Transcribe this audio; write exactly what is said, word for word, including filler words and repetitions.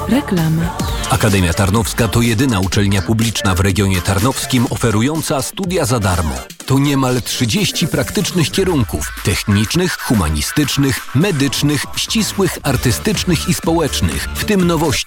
Reklama. Akademia Tarnowska to jedyna uczelnia publiczna w regionie tarnowskim oferująca studia za darmo. To niemal trzydzieści praktycznych kierunków technicznych, humanistycznych, medycznych, ścisłych, artystycznych i społecznych, w tym nowości